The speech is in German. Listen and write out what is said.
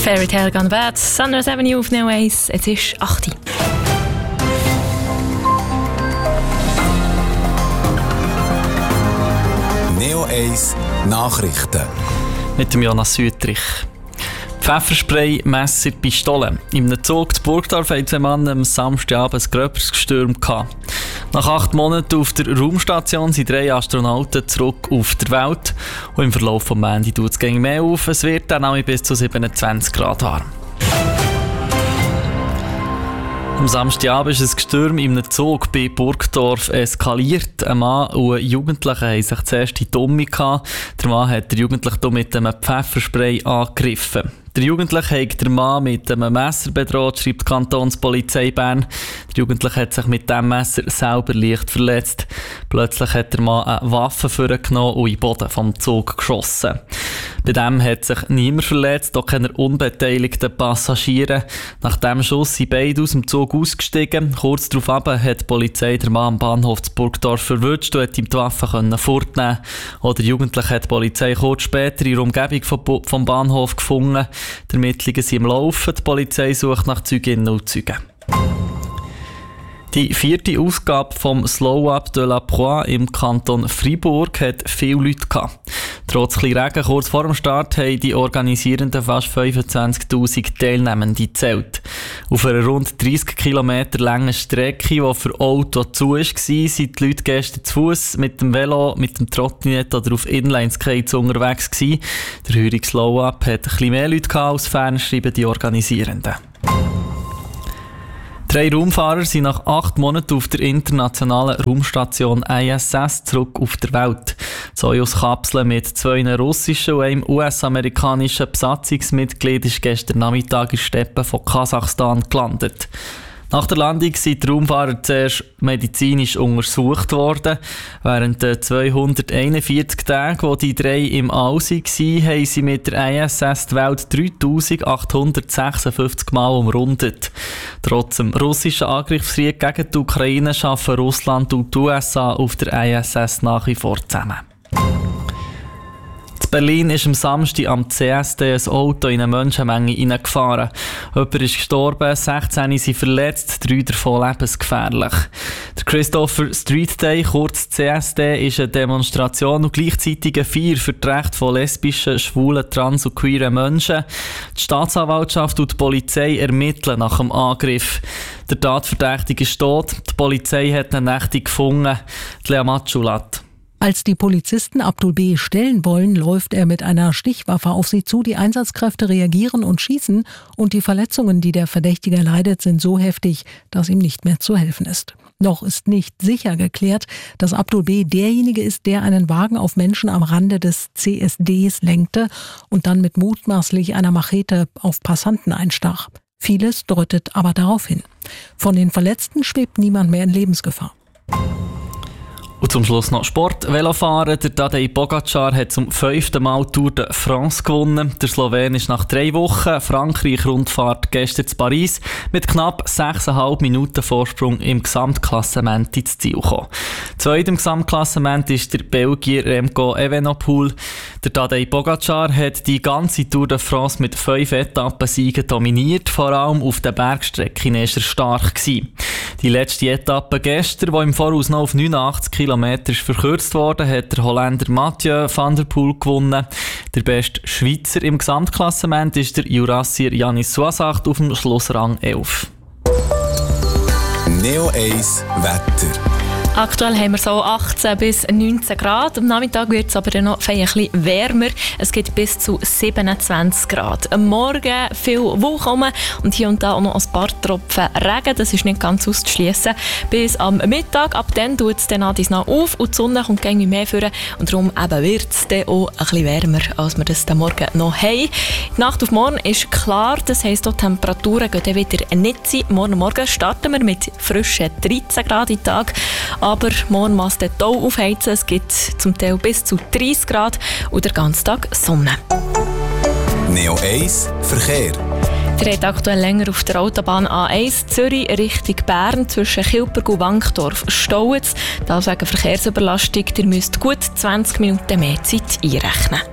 Fairy Tale Gone Bad, Sunrise Avenue auf Neo 1, es ist 8 Uhr. Neo 1 Nachrichten. Mit dem Jonas Südrich. Pfefferspray, Messer, Pistolen. In einem Zug zu Burgdorf hatten 2 Männer am Samstagabend ein gröberes Gestürm gehabt. Nach 8 Monaten auf der Raumstation sind 3 Astronauten zurück auf der Welt. Und im Verlauf des Montags tut es gegen mehr auf. Es wird dann auch bis zu 27 Grad warm. Am Samstagabend ist ein Gestürm in einem Zug bei Burgdorf eskaliert. Ein Mann und ein Jugendlicher haben sich zuerst in die Dumme gehabt. Der Mann hat den Jugendlichen mit einem Pfefferspray angegriffen. Der Jugendliche hat den Mann mit einem Messer bedroht, schreibt die Kantonspolizei Bern. Der Jugendliche hat sich mit diesem Messer selber leicht verletzt. Plötzlich hat der Mann eine Waffe vorgenommen und in den Boden vom Zug geschossen. Bei dem hat sich niemand verletzt, auch keine unbeteiligten Passagiere. Nach dem Schuss sind beide aus dem Zug ausgestiegen. Kurz darauf hat die Polizei den Mann am Bahnhof zu Burgdorf verwünscht und hat ihm die Waffe fortnehmen. Auch der Jugendliche hat die Polizei kurz später in der Umgebung vom Bahnhof gefunden. Die Ermittlungen sind im Laufen. Die Polizei sucht nach Zeuginnen und Zeugen. Die 4. Ausgabe vom Slow-Up de la Proie im Kanton Fribourg hat viele Leute gehabt. Trotz etwas Regen kurz vor dem Start haben die Organisierenden fast 25'000 Teilnehmende gezählt. Auf einer rund 30 Kilometer langen Strecke, die für Auto zu war, sind die Leute gestern zu Fuss, mit dem Velo, mit dem Trottinett oder auf Inline-Skates unterwegs gewesen. Der heurige Slow-Up hat ein bisschen mehr Leute gehabt als Fans, schreiben die Organisierenden. 3 Raumfahrer sind nach 8 Monaten auf der internationalen Raumstation ISS zurück auf der Welt. Soyuz-Kapsel mit 2 russischen und einem US-amerikanischen Besatzungsmitglied ist gestern Nachmittag in Steppen von Kasachstan gelandet. Nach der Landung sind die Raumfahrer zuerst medizinisch untersucht worden. Während der 241 Tage, wo die 3 im All waren, haben sie mit der ISS die Welt 3856 Mal umrundet. Trotz dem russischen Angriffskrieg gegen die Ukraine arbeiten Russland und die USA auf der ISS nach wie vor zusammen. In Berlin ist am Samstag am CSD ein Auto in eine Menschenmenge hineingefahren. Jemand ist gestorben, 16 sind verletzt, 3 davon lebensgefährlich. Der Christopher Street Day, kurz CSD, ist eine Demonstration und gleichzeitig eine Feier für die Rechte von lesbischen, schwulen, trans- und queeren Menschen. Die Staatsanwaltschaft und die Polizei ermitteln nach dem Angriff. Der Tatverdächtige ist tot, die Polizei hat ihn nächtig gefunden. Lea Matschulat. Als die Polizisten Abdul B. stellen wollen, läuft er mit einer Stichwaffe auf sie zu. Die Einsatzkräfte reagieren und schießen und die Verletzungen, die der Verdächtige leidet, sind so heftig, dass ihm nicht mehr zu helfen ist. Noch ist nicht sicher geklärt, dass Abdul B. derjenige ist, der einen Wagen auf Menschen am Rande des CSDs lenkte und dann mit mutmaßlich einer Machete auf Passanten einstach. Vieles deutet aber darauf hin. Von den Verletzten schwebt niemand mehr in Lebensgefahr. Und zum Schluss noch Sport. Velofahren. Der Tadej Pogačar hat zum 5. Mal Tour de France gewonnen. Der Slowen ist nach 3 Wochen Frankreich-Rundfahrt gestern zu Paris mit knapp 6,5 Minuten Vorsprung im Gesamtklassement ins Ziel gekommen. Zweit im Gesamtklassement ist der Belgier Remco Evenepoel. Der Tadej Pogačar hat die ganze Tour de France mit 5 Etappensiegen dominiert. Vor allem auf den Bergstrecken war er stark gewesen. Die letzte Etappe gestern, die im Voraus noch auf 89 Kilometer verkürzt wurde, hat der Holländer Mathieu van der Poel gewonnen. Der beste Schweizer im Gesamtklassement ist der Jurassier Yanis Suasacht auf dem Schlussrang 11. Neo 1 Wetter. Aktuell haben wir so 18 bis 19 Grad. Am Nachmittag wird es aber dann noch ein bisschen wärmer. Es geht bis zu 27 Grad. Am Morgen viel Wolken rum und hier und da auch noch ein paar Tropfen Regen. Das ist nicht ganz auszuschließen. Bis am Mittag, ab dann tut es dann nach auf und die Sonne kommt irgendwie mehr vor. Und darum wird es dann auch ein bisschen wärmer, als wir das dann morgen noch haben. Die Nacht auf morgen ist klar, das heisst, die Temperaturen gehen dann wieder nicht sein. Morgen starten wir mit frischen 13 Grad im Tag. Aber morgen muss es auch aufheizen. Es gibt zum Teil bis zu 30 Grad und den ganzen Tag Sonne. Neo 1 Verkehr. Ihr habt aktuell länger auf der Autobahn A1 Zürich Richtung Bern zwischen Kilberg und Wankdorf staut. Das wegen Verkehrsüberlastung. Ihr müsst gut 20 Minuten mehr Zeit einrechnen.